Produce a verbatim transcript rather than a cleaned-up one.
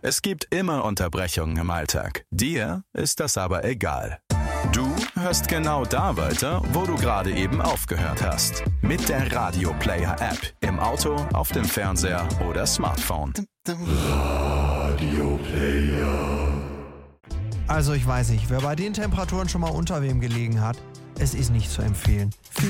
Es gibt immer Unterbrechungen im Alltag. Dir ist das aber egal. Du hörst genau da weiter, wo du gerade eben aufgehört hast. Mit der Radio Player App. Im Auto, auf dem Fernseher oder Smartphone. Radio Player. Also ich weiß nicht, wer bei den Temperaturen schon mal unter wem gelegen hat, es ist nicht zu empfehlen.